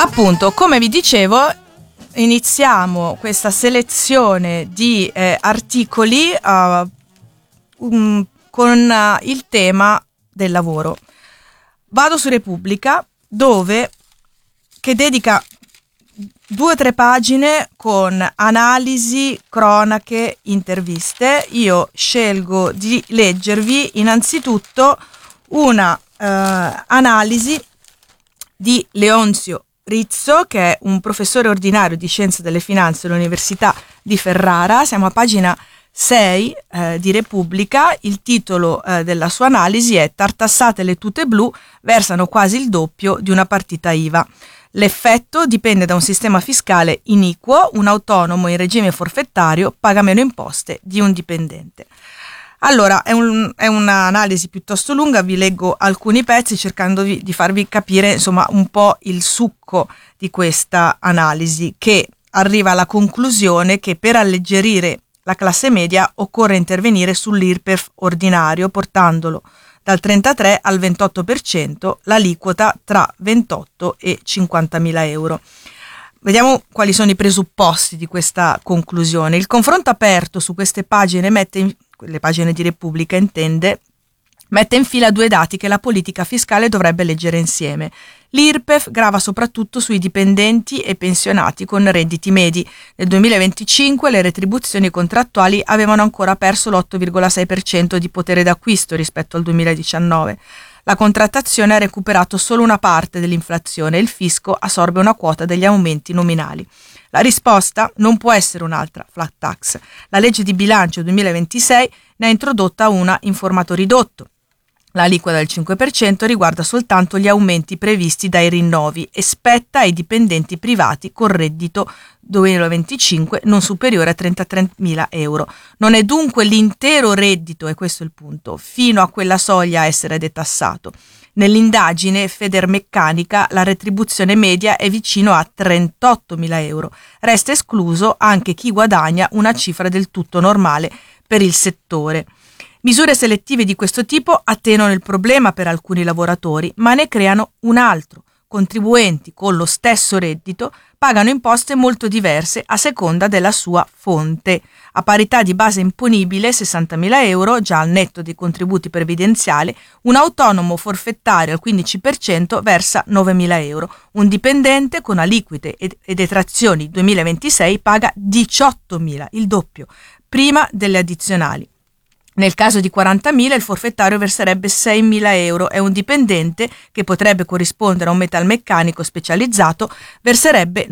Appunto, come vi dicevo, iniziamo questa selezione di articoli con il tema del lavoro. Vado su Repubblica, che dedica 2 o 3 pagine con analisi, cronache, interviste. Io scelgo di leggervi innanzitutto una analisi di Leonzio Rizzo, che è un professore ordinario di Scienze delle Finanze all'Università di Ferrara. Siamo a pagina 6 di Repubblica. Il titolo della sua analisi è "Tartassate le tute blu, versano quasi il doppio di una partita IVA. L'effetto dipende da un sistema fiscale iniquo, un autonomo in regime forfettario paga meno imposte di un dipendente". Allora, è un'analisi piuttosto lunga, vi leggo alcuni pezzi cercando di farvi capire insomma un po' il succo di questa analisi, che arriva alla conclusione che per alleggerire la classe media occorre intervenire sull'IRPEF ordinario, portandolo dal 33 al 28%, l'aliquota tra 28 e 50.000 euro. Vediamo quali sono i presupposti di questa conclusione. Il confronto aperto su queste pagine le pagine di Repubblica mette in fila 2 dati che la politica fiscale dovrebbe leggere insieme. L'IRPEF grava soprattutto sui dipendenti e pensionati con redditi medi. Nel 2025 le retribuzioni contrattuali avevano ancora perso l'8,6% di potere d'acquisto rispetto al 2019. La contrattazione ha recuperato solo una parte dell'inflazione e il fisco assorbe una quota degli aumenti nominali. La risposta non può essere un'altra flat tax. La legge di bilancio 2026 ne ha introdotta una in formato ridotto. L'aliquota del 5% riguarda soltanto gli aumenti previsti dai rinnovi e spetta ai dipendenti privati con reddito 2025 non superiore a 33.000 euro. Non è dunque l'intero reddito, e questo è il punto, fino a quella soglia a essere detassato. Nell'indagine Federmeccanica la retribuzione media è vicino a 38.000 euro. Resta escluso anche chi guadagna una cifra del tutto normale per il settore. Misure selettive di questo tipo attenuano il problema per alcuni lavoratori, ma ne creano un altro. Contribuenti con lo stesso reddito pagano imposte molto diverse a seconda della sua fonte. A parità di base imponibile, 60.000 euro, già al netto dei contributi previdenziali, un autonomo forfettario al 15% versa 9.000 euro. Un dipendente con aliquote e detrazioni 2026 paga 18.000, il doppio, prima delle addizionali. Nel caso di 40.000 il forfettario verserebbe 6.000 euro e un dipendente, che potrebbe corrispondere a un metalmeccanico specializzato, verserebbe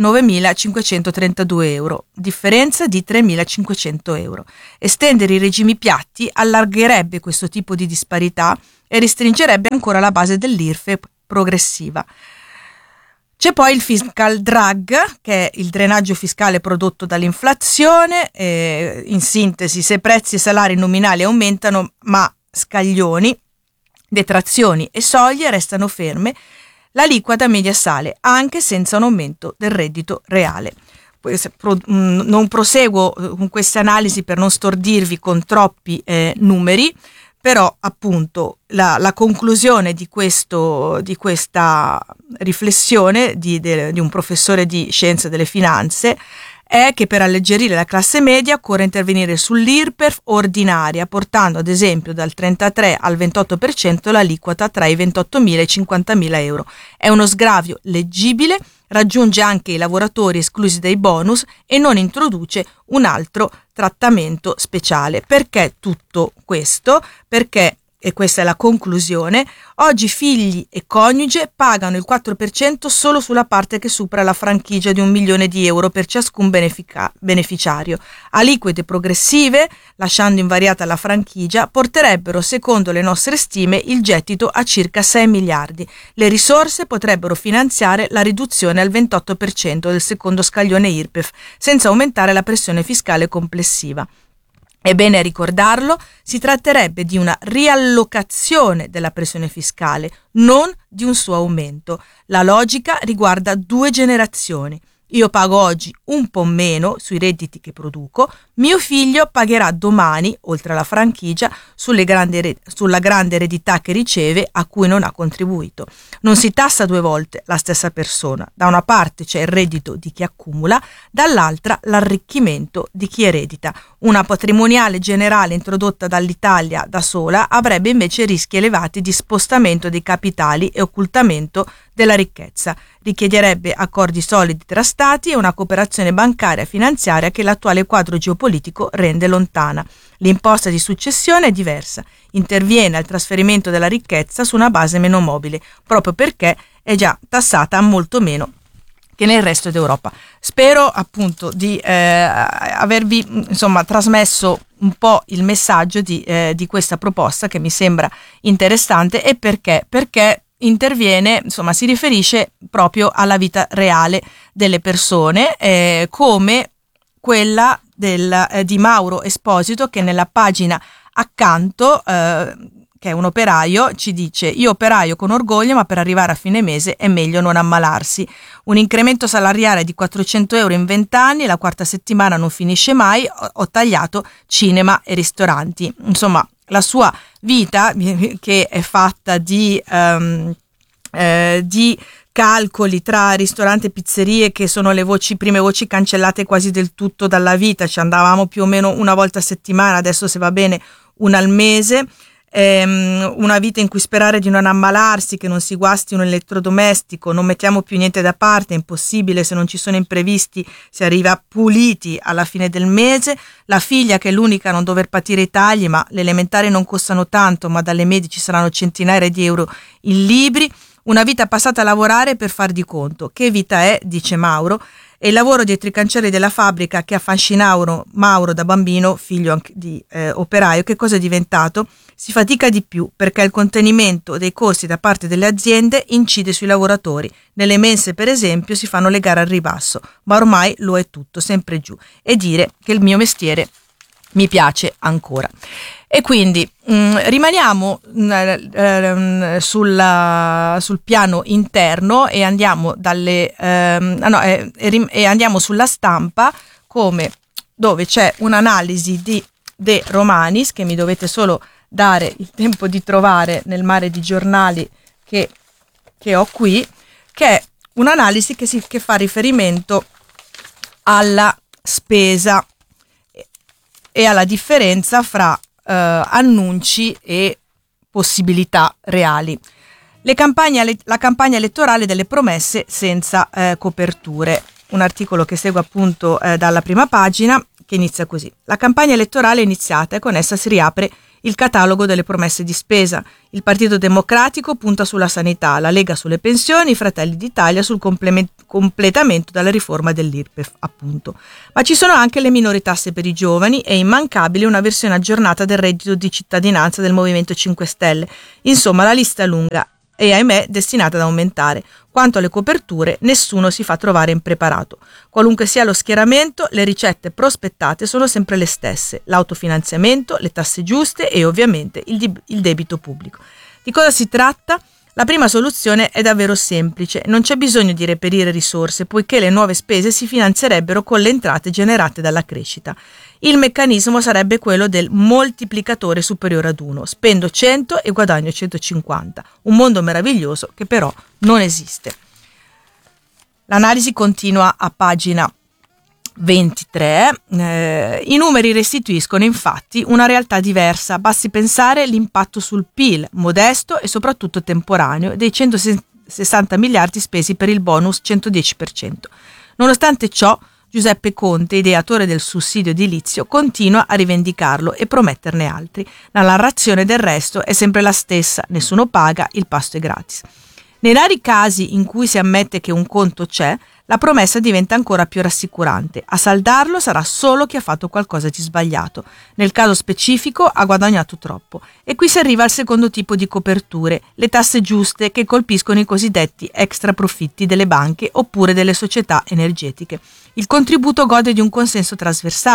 9.532 euro, differenza di 3.500 euro. Estendere i regimi piatti allargherebbe questo tipo di disparità e restringerebbe ancora la base dell'IRPEF progressiva. C'è poi il fiscal drag, che è il drenaggio fiscale prodotto dall'inflazione. In sintesi, se prezzi e salari nominali aumentano, ma scaglioni, detrazioni e soglie restano ferme, l'aliquota media sale, anche senza un aumento del reddito reale. Non proseguo con queste analisi per non stordirvi con troppi numeri, però appunto la conclusione di questa riflessione di un professore di Scienze delle Finanze è che per alleggerire la classe media occorre intervenire sull'IRPEF ordinaria, portando ad esempio dal 33 al 28% l'aliquota tra i 28.000 e i 50.000 euro. È uno sgravio leggibile, raggiunge anche i lavoratori esclusi dai bonus e non introduce un altro trattamento speciale. Perché tutto questo? Perché, e questa è la conclusione, oggi figli e coniuge pagano il 4% solo sulla parte che supera la franchigia di 1 milione di euro per ciascun beneficiario. Aliquote progressive, lasciando invariata la franchigia, porterebbero, secondo le nostre stime, il gettito a circa 6 miliardi. Le risorse potrebbero finanziare la riduzione al 28% del secondo scaglione IRPEF, senza aumentare la pressione fiscale complessiva. È bene ricordarlo, si tratterebbe di una riallocazione della pressione fiscale, non di un suo aumento. La logica riguarda 2 generazioni. Io pago oggi un po' meno sui redditi che produco, Mio figlio pagherà domani, oltre alla franchigia, sulla grande eredità che riceve a cui non ha contribuito. Non si tassa due volte la stessa persona. Da una parte c'è il reddito di chi accumula, dall'altra l'arricchimento di chi eredita. Una patrimoniale generale introdotta dall'Italia da sola avrebbe invece rischi elevati di spostamento dei capitali e occultamento della ricchezza. Richiederebbe accordi solidi tra stati e una cooperazione bancaria e finanziaria che l'attuale quadro geopolitico rende lontana. L'imposta di successione è diversa, interviene al trasferimento della ricchezza su una base meno mobile, proprio perché è già tassata molto meno che nel resto d'Europa. Spero appunto di avervi trasmesso un po' il messaggio di questa proposta, che mi sembra interessante, e perché interviene, si riferisce proprio alla vita reale delle persone, come quella di Mauro Esposito, che nella pagina accanto, che è un operaio, ci dice: io operaio con orgoglio, ma per arrivare a fine mese è meglio non ammalarsi. Un incremento salariale di 400 euro in 20 anni, la quarta settimana non finisce mai, ho tagliato cinema e ristoranti. Insomma, la sua vita, che è fatta di calcoli tra ristoranti e pizzerie, che sono le prime voci cancellate quasi del tutto dalla vita. Ci andavamo più o meno una volta a settimana, adesso se va bene una al mese. Una vita in cui sperare di non ammalarsi, che non si guasti un elettrodomestico, non mettiamo più niente da parte, è impossibile, se non ci sono imprevisti si arriva puliti alla fine del mese. La figlia, che è l'unica a non dover patire i tagli, ma le elementari non costano tanto, ma dalle medie ci saranno centinaia di euro in libri. Una vita passata a lavorare per far di conto. Che vita è, dice Mauro, e il lavoro dietro i cancelli della fabbrica che affascinava Mauro da bambino, figlio anche di operaio. Che cosa è diventato? Si fatica di più perché il contenimento dei costi da parte delle aziende incide sui lavoratori. Nelle mense, per esempio, si fanno le gare al ribasso, ma ormai lo è tutto, sempre giù. E dire che il mio mestiere mi piace ancora. E quindi rimaniamo sul piano interno e andiamo e andiamo sulla Stampa, dove c'è un'analisi di De Romanis, che mi dovete solo dare il tempo di trovare nel mare di giornali che ho qui, che è un'analisi che fa riferimento alla spesa e alla differenza fra annunci e possibilità reali. La campagna elettorale delle promesse senza coperture. Un articolo che segue appunto dalla prima pagina, che inizia così: la campagna elettorale è iniziata e con essa si riapre il catalogo delle promesse di spesa. Il Partito Democratico punta sulla sanità, la Lega sulle pensioni, i Fratelli d'Italia sul completamento della riforma dell'IRPEF, appunto. Ma ci sono anche le minori tasse per i giovani e immancabile una versione aggiornata del reddito di cittadinanza del Movimento 5 Stelle. Insomma, la lista è lunga e, ahimè, destinata ad aumentare. Quanto alle coperture, nessuno si fa trovare impreparato. Qualunque sia lo schieramento, le ricette prospettate sono sempre le stesse: l'autofinanziamento, le tasse giuste e ovviamente il debito pubblico. Di cosa si tratta? La prima soluzione è davvero semplice: non c'è bisogno di reperire risorse, poiché le nuove spese si finanzierebbero con le entrate generate dalla crescita. Il meccanismo sarebbe quello del moltiplicatore superiore ad 1. Spendo 100 e guadagno 150. Un mondo meraviglioso che però non esiste. L'analisi continua a pagina 23. I numeri restituiscono infatti una realtà diversa. Basti pensare l'impatto sul PIL, modesto e soprattutto temporaneo, dei 160 miliardi spesi per il bonus 110%. Nonostante ciò, Giuseppe Conte, ideatore del sussidio edilizio, continua a rivendicarlo e prometterne altri. La narrazione del resto è sempre la stessa: nessuno paga, il pasto è gratis. Nei rari casi in cui si ammette che un conto c'è, la promessa diventa ancora più rassicurante. A saldarlo sarà solo chi ha fatto qualcosa di sbagliato. Nel caso specifico ha guadagnato troppo. E qui si arriva al secondo tipo di coperture: le tasse giuste, che colpiscono i cosiddetti extra profitti delle banche oppure delle società energetiche. Il contributo gode di un consenso trasversale,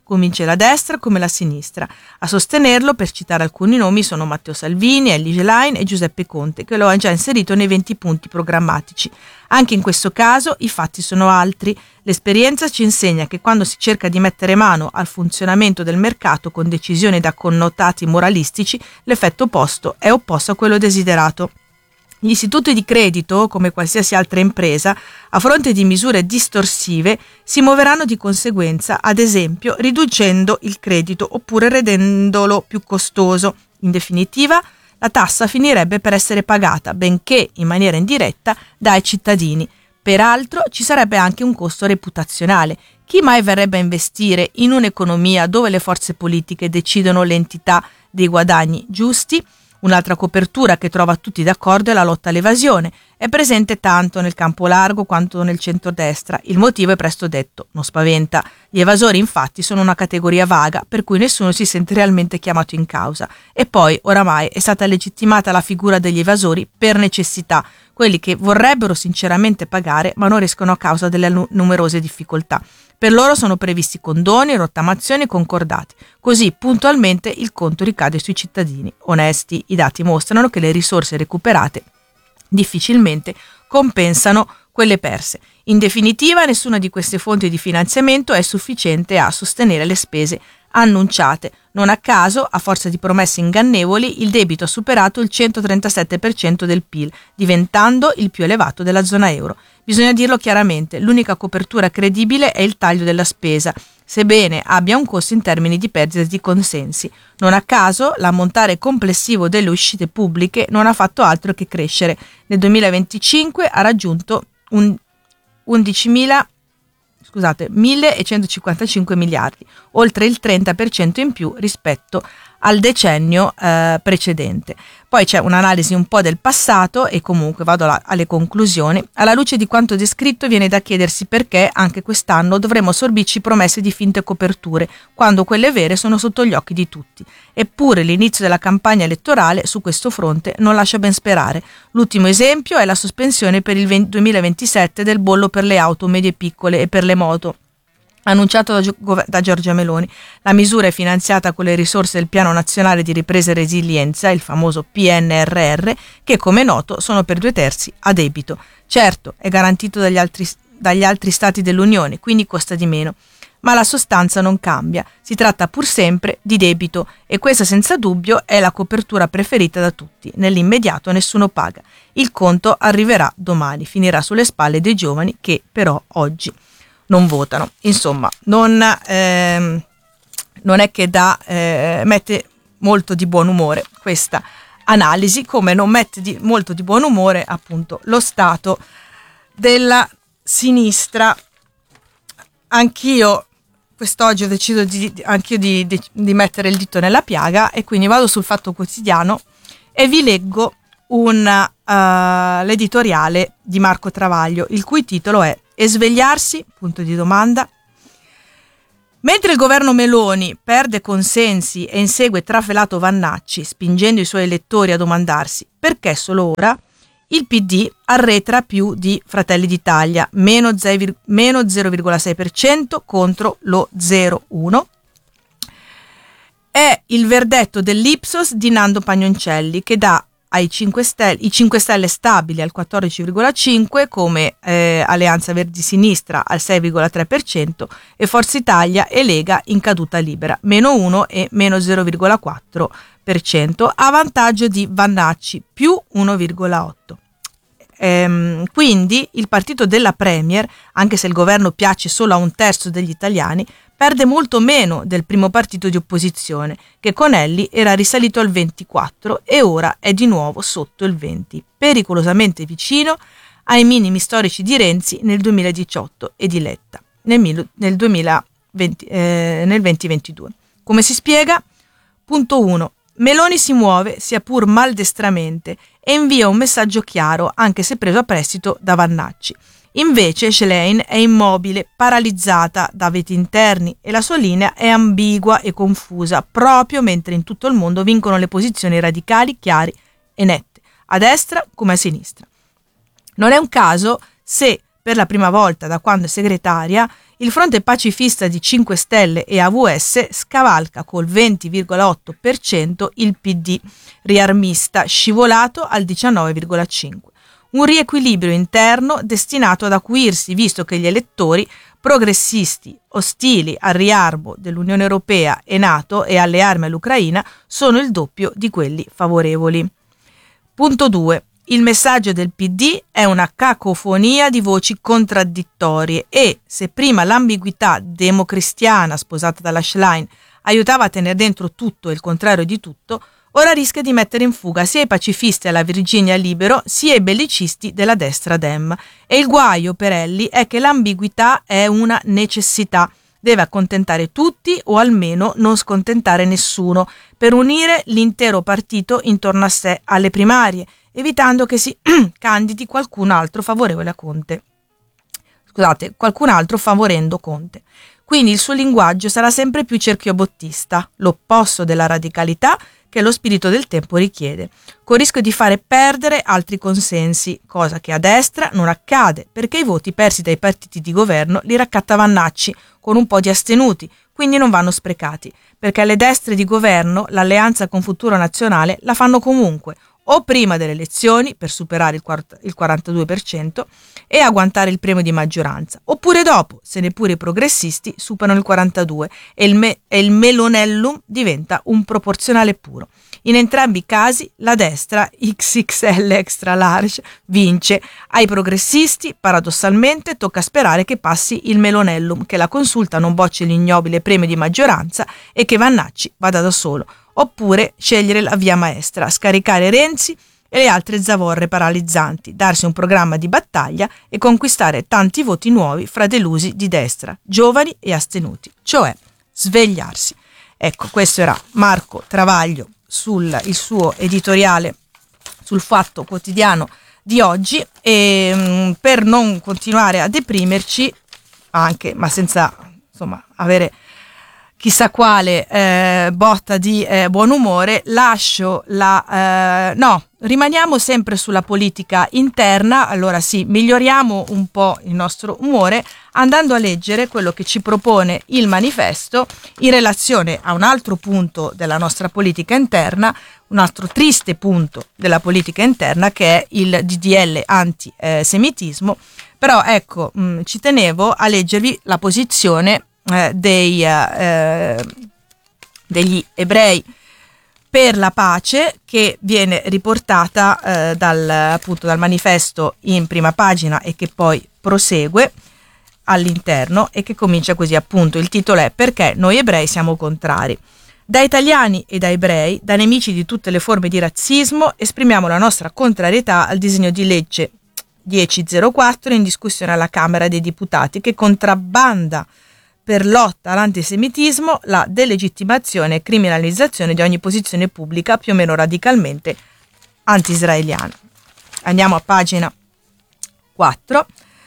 convince la destra come la sinistra. A sostenerlo, per citare alcuni nomi, sono Matteo Salvini, Elly Schlein e Giuseppe Conte, che lo ha già inserito nei 20 punti programmatici. Anche in questo caso i fatti sono altri. L'esperienza ci insegna che quando si cerca di mettere mano al funzionamento del mercato con decisioni da connotati moralistici, l'effetto opposto è opposto a quello desiderato. Gli istituti di credito, come qualsiasi altra impresa, a fronte di misure distorsive, si muoveranno di conseguenza, ad esempio riducendo il credito oppure rendendolo più costoso. In definitiva, la tassa finirebbe per essere pagata, benché in maniera indiretta, dai cittadini. Peraltro ci sarebbe anche un costo reputazionale. Chi mai verrebbe a investire in un'economia dove le forze politiche decidono l'entità dei guadagni giusti? Un'altra copertura che trova tutti d'accordo è la lotta all'evasione. È presente tanto nel campo largo quanto nel centrodestra. Il motivo è presto detto, non spaventa. Gli evasori infatti sono una categoria vaga per cui nessuno si sente realmente chiamato in causa. E poi, oramai, è stata legittimata la figura degli evasori per necessità, quelli che vorrebbero sinceramente pagare ma non riescono a causa delle numerose difficoltà. Per loro sono previsti condoni, rottamazioni e concordati. Così puntualmente il conto ricade sui cittadini onesti. I dati mostrano che le risorse recuperate difficilmente compensano quelle perse. In definitiva, nessuna di queste fonti di finanziamento è sufficiente a sostenere le spese annunciate. Non a caso, a forza di promesse ingannevoli, il debito ha superato il 137% del PIL, diventando il più elevato della zona euro. Bisogna dirlo chiaramente, l'unica copertura credibile è il taglio della spesa, sebbene abbia un costo in termini di perdita di consensi. Non a caso, l'ammontare complessivo delle uscite pubbliche non ha fatto altro che crescere. Nel 2025 ha raggiunto 1.155 miliardi, oltre il 30% in più rispetto al decennio precedente. Poi c'è un'analisi un po' del passato e comunque vado alle conclusioni. Alla luce di quanto descritto viene da chiedersi perché anche quest'anno dovremo sorbirci promesse di finte coperture, quando quelle vere sono sotto gli occhi di tutti. Eppure l'inizio della campagna elettorale su questo fronte non lascia ben sperare. L'ultimo esempio è la sospensione per il 2027 del bollo per le auto medie e piccole e per le moto, annunciato da Giorgia Meloni. La misura è finanziata con le risorse del Piano Nazionale di Ripresa e Resilienza, il famoso PNRR, che come noto sono per 2/3 a debito. Certo, è garantito dagli altri stati dell'Unione, quindi costa di meno. Ma la sostanza non cambia, si tratta pur sempre di debito e questa senza dubbio è la copertura preferita da tutti. Nell'immediato nessuno paga. Il conto arriverà domani, finirà sulle spalle dei giovani che però oggi non votano. Insomma, non è che mette molto di buon umore questa analisi, come non mette molto di buon umore appunto lo stato della sinistra. Anch'io quest'oggi ho deciso di mettere il dito nella piaga e quindi vado sul Fatto Quotidiano e vi leggo l'editoriale di Marco Travaglio, il cui titolo è "E svegliarsi?" Punto di domanda. Mentre il governo Meloni perde consensi e insegue trafelato Vannacci, spingendo i suoi elettori a domandarsi perché solo ora, il PD arretra più di Fratelli d'Italia, meno 0,6% contro lo 0,1%. È il verdetto dell'Ipsos di Nando Pagnoncelli, che dà ai 5 Stelle stabili al 14,5%, come Alleanza Verdi Sinistra al 6,3% e Forza Italia e Lega in caduta libera, meno 1 e meno 0,4%, a vantaggio di Vannacci più 1,8%. Quindi il partito della Premier, anche se il governo piace solo a 1/3 degli italiani, perde molto meno del primo partito di opposizione, che con Elly era risalito al 24 e ora è di nuovo sotto il 20, pericolosamente vicino ai minimi storici di Renzi nel 2018 e di Letta nel 2022. Come si spiega? Punto 1. Meloni si muove, sia pur maldestramente, e invia un messaggio chiaro, anche se preso a prestito da Vannacci. Invece Schlein è immobile, paralizzata da veti interni e la sua linea è ambigua e confusa, proprio mentre in tutto il mondo vincono le posizioni radicali, chiare e nette, a destra come a sinistra. Non è un caso se, per la prima volta da quando è segretaria, il fronte pacifista di 5 Stelle e AVS scavalca col 20,8% il PD riarmista, scivolato al 19,5%. Un riequilibrio interno destinato ad acuirsi, visto che gli elettori progressisti ostili al riarmo dell'Unione Europea e NATO e alle armi all'Ucraina sono il doppio di quelli favorevoli. Punto 2. Il messaggio del PD è una cacofonia di voci contraddittorie e, se prima l'ambiguità democristiana sposata dalla Schlein aiutava a tenere dentro tutto e il contrario di tutto, ora rischia di mettere in fuga sia i pacifisti alla Virginia Libero sia i bellicisti della destra Dem. E il guaio per Elly è che l'ambiguità è una necessità. Deve accontentare tutti o almeno non scontentare nessuno per unire l'intero partito intorno a sé alle primarie, evitando che si candidi qualcun altro favorevole a Conte. Scusate, qualcun altro favorendo Conte. Quindi il suo linguaggio sarà sempre più cerchiobottista, l'opposto della radicalità che lo spirito del tempo richiede, con il rischio di fare perdere altri consensi, cosa che a destra non accade, perché i voti persi dai partiti di governo li raccatta Vannacci con un po' di astenuti, quindi non vanno sprecati, perché alle destre di governo l'alleanza con Futuro Nazionale la fanno comunque, o prima delle elezioni per superare il 42% e agguantare il premio di maggioranza, oppure dopo, se neppure i progressisti superano il 42% e il melonellum diventa un proporzionale puro. In entrambi i casi la destra XXL extra large vince. Ai progressisti, paradossalmente, tocca sperare che passi il melonellum, che la Consulta non bocci l'ignobile premio di maggioranza e che Vannacci vada da solo. Oppure scegliere la via maestra, scaricare Renzi e le altre zavorre paralizzanti, darsi un programma di battaglia e conquistare tanti voti nuovi fra delusi di destra, giovani e astenuti, cioè svegliarsi. Ecco, questo era Marco Travaglio sul il suo editoriale sul Fatto Quotidiano di oggi e per non continuare a deprimerci, anche ma senza insomma avere chissà quale botta di buon umore, lascio rimaniamo sempre sulla politica interna. Allora sì, miglioriamo un po' il nostro umore andando a leggere quello che ci propone il manifesto in relazione a un altro punto della nostra politica interna, un altro triste punto della politica interna, che è il DDL antisemitismo. Però ecco, ci tenevo a leggervi la posizione degli ebrei per la pace, che viene riportata dal manifesto in prima pagina e che poi prosegue all'interno e che comincia così, appunto. Il titolo è "Perché noi ebrei siamo contrari". Da italiani e da ebrei, da nemici di tutte le forme di razzismo, esprimiamo la nostra contrarietà al disegno di legge 1004 in discussione alla Camera dei Deputati, che contrabbanda per lotta all'antisemitismo la delegittimazione e criminalizzazione di ogni posizione pubblica più o meno radicalmente anti-israeliana. Andiamo a pagina 4.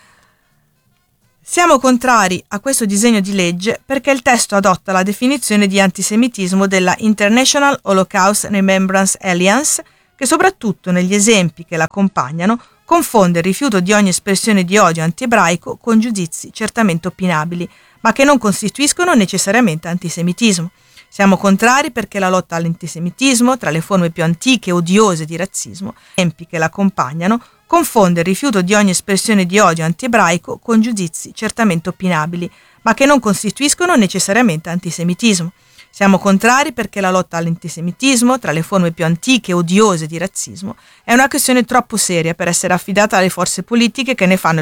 Siamo contrari a questo disegno di legge perché il testo adotta la definizione di antisemitismo della International Holocaust Remembrance Alliance, che soprattutto negli esempi che la accompagnano confonde il rifiuto di ogni espressione di odio antiebraico con giudizi certamente opinabili, ma che non costituiscono necessariamente antisemitismo. Siamo contrari perché la lotta all'antisemitismo, tra le forme più antiche e odiose di razzismo, esempi che la accompagnano, confonde il rifiuto di ogni espressione di odio antiebraico con giudizi certamente opinabili, ma che non costituiscono necessariamente antisemitismo. Siamo contrari perché la lotta all'antisemitismo, tra le forme più antiche e odiose di razzismo, è una questione troppo seria per essere affidata alle forze politiche che ne fanno